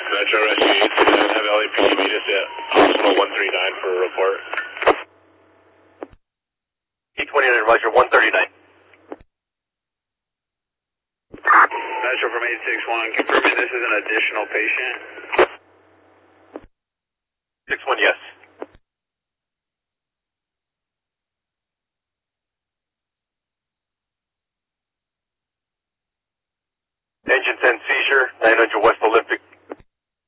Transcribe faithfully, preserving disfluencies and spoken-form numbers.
Metro Rescue eight seven, have L A P D meet us at Hospital one three nine for a report. T twenty-nine, Roger, one thirty-nine. Metro from eight six one, confirming this is an additional patient. six one, yes. Engine ten seizure, nine hundred West Olympic.